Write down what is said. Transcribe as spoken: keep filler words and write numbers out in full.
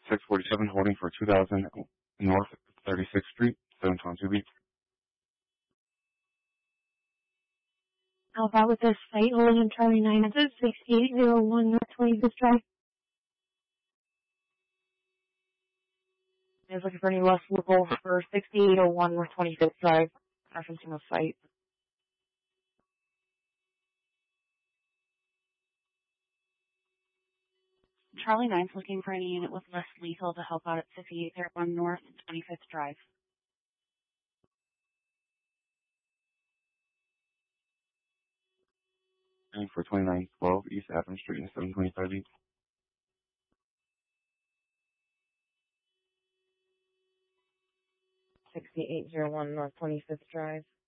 six forty-seven holding for two thousand North thirty-sixth Street, seven twenty-two B. Alpha with this site holding in Charlie nine, it's at sixty-eight oh one North twenty-fifth Drive. I was looking for any less local for sixty-eight oh one North twenty-fifth Drive, referencing the site. Charlie nine's looking for any unit with less lethal to help out at sixty-eight oh one North twenty-fifth Drive. And for twenty-nine twelve East Adams Street in seven twenty-five B. sixty-eight oh one North twenty-fifth Drive.